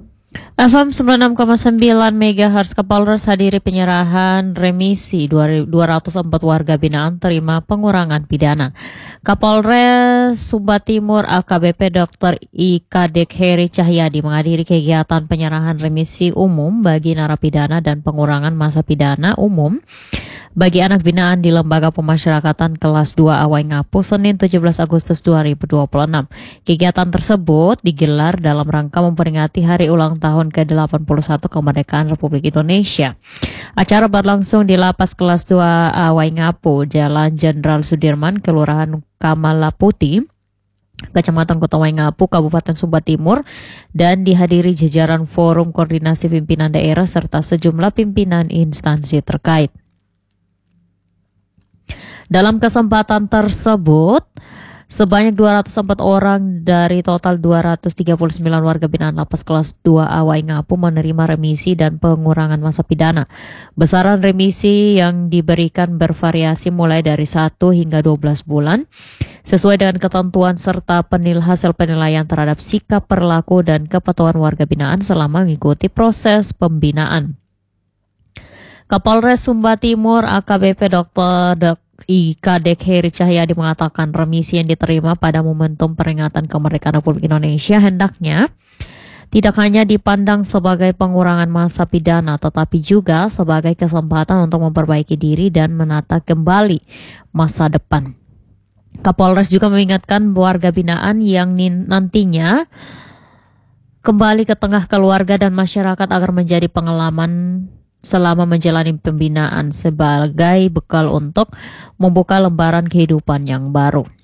FM 96,9 MHz Kapolres hadiri penyerahan remisi 204 warga binaan terima pengurangan pidana. Kapolres Sumba Timur AKBP Dr. Kadek Heri Cahyadi menghadiri kegiatan penyerahan remisi umum bagi narapidana dan pengurangan masa pidana umum bagi anak binaan di Lembaga Pemasyarakatan Kelas 2 Awai Ngapu, Senin 17 Agustus 2026. Kegiatan tersebut digelar dalam rangka memperingati hari ulang tahun ke-81 kemerdekaan Republik Indonesia. Acara berlangsung di Lapas Kelas 2 Awai Ngapu, Jalan Jenderal Sudirman, Kelurahan Kamalaputi, Kecamatan Kota Waingapu, Kabupaten Sumba Timur, dan dihadiri jajaran Forum Koordinasi Pimpinan Daerah serta sejumlah pimpinan instansi terkait. Dalam kesempatan tersebut, sebanyak 204 orang dari total 239 warga binaan Lapas Kelas 2 Awai Ngapu menerima remisi dan pengurangan masa pidana. Besaran remisi yang diberikan bervariasi mulai dari 1 hingga 12 bulan, sesuai dengan ketentuan serta hasil penilaian terhadap sikap, perilaku, dan kepatuhan warga binaan selama mengikuti proses pembinaan. Kapolres Sumba Timur AKBP Dr. Kadek Heri Cahyadi mengatakan remisi yang diterima pada momentum peringatan kemerdekaan Republik Indonesia hendaknya tidak hanya dipandang sebagai pengurangan masa pidana, tetapi juga sebagai kesempatan untuk memperbaiki diri dan menata kembali masa depan. Kapolres juga mengingatkan warga binaan yang nantinya kembali ke tengah keluarga dan masyarakat agar menjadi pengalaman selama menjalani pembinaan sebagai bekal untuk membuka lembaran kehidupan yang baru.